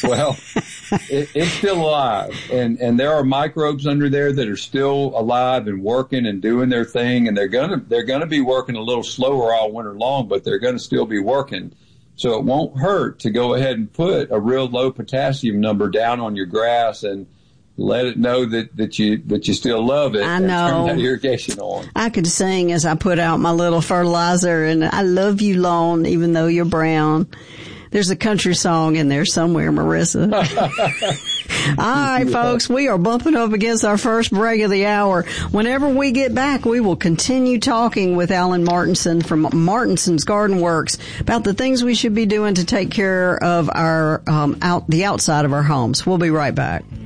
Well, it's still alive, and there are microbes under there that are still alive and working and doing their thing, and they're gonna be working a little slower all winter long, but they're gonna still be working. So it won't hurt to go ahead and put a real low potassium number down on your grass and let it know that you still love it. I know. And turn that irrigation on. I could sing as I put out my little fertilizer, and I love you, lawn, even though you're brown. There's a country song in there somewhere, Marissa. All right, folks, we are bumping up against our first break of the hour. Whenever we get back, we will continue talking with Alan Martinson from Martinson's Garden Works about the things we should be doing to take care of our the outside of our homes. We'll be right back.